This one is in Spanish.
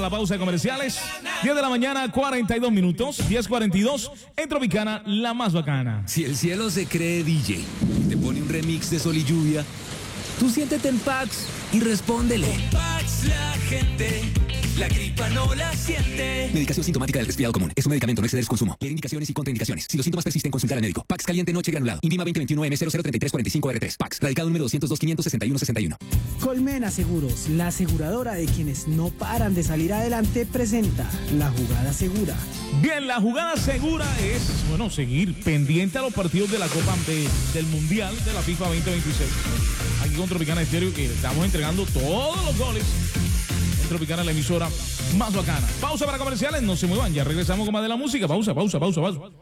La pausa de comerciales, 10 de la mañana, 42 minutos, 10:42, en Tropicana, la más bacana. Si el cielo se cree DJ y te pone un remix de Sol y Lluvia, tú siéntete en Pax y respóndele. Con Pax la gente, la gripa no la siente. Medicación sintomática del resfriado común. Es un medicamento, no exceder su consumo. Leer indicaciones y contraindicaciones. Si los síntomas persisten, consultar al médico. Pax caliente noche granulado. Invima 2021 M003345R3. Pax. Radicado número 202-561-61. Colmena Seguros, la aseguradora de quienes no paran de salir adelante, presenta La Jugada Segura. Bien, la jugada segura es, bueno, seguir pendiente a los partidos de la Copa del Mundial de la FIFA 2026. Aquí con Tropicana Estéreo, que estamos entregando todos los goles. En Tropicana, la emisora más bacana. Pausa para comerciales, no se muevan, ya regresamos con más de la música. Pausa.